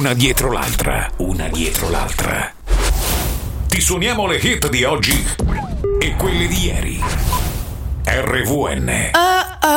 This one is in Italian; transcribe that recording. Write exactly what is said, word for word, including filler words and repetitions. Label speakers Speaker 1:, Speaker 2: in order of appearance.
Speaker 1: una dietro l'altra, una dietro l'altra. Ti suoniamo le hit di oggi e quelle di ieri. R V N.
Speaker 2: Uh, uh.